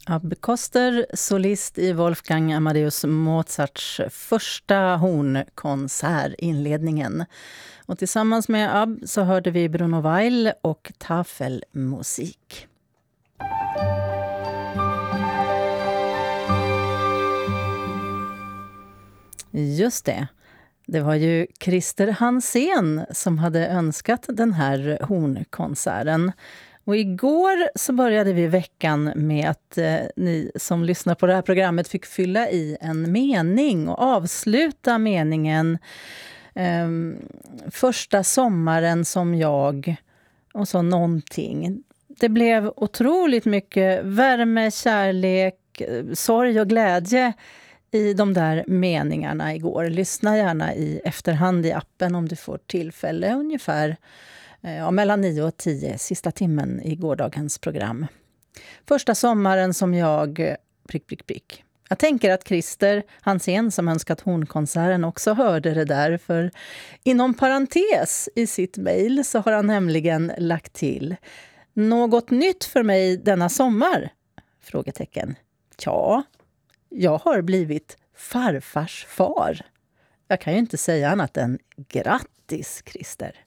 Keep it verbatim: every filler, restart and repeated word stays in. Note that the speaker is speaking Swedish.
Abbe Koster, solist i Wolfgang Amadeus Mozarts första hornkonsert, inledningen. Och tillsammans med Abbe så hörde vi Bruno Weil och Tafelmusik. Just det. Det var ju Christer Hansén som hade önskat den här hornkonserten. Och igår så började vi veckan med att eh, ni som lyssnar på det här programmet fick fylla i en mening och avsluta meningen eh, första sommaren som jag och så någonting. Det blev otroligt mycket värme, kärlek, sorg och glädje i de där meningarna igår. Lyssna gärna i efterhand i appen om du får tillfälle, ungefär ja, mellan nio och tio, sista timmen i gårdagens program. Första sommaren som jag prick, prick, prick. Jag tänker att Christer Hansén som önskat hornkonserten också hörde det där, för inom parentes i sitt mejl så har han nämligen lagt till något nytt för mig denna sommar? Frågetecken. Ja, jag har blivit farfars far. Jag kan ju inte säga annat än grattis, Christer.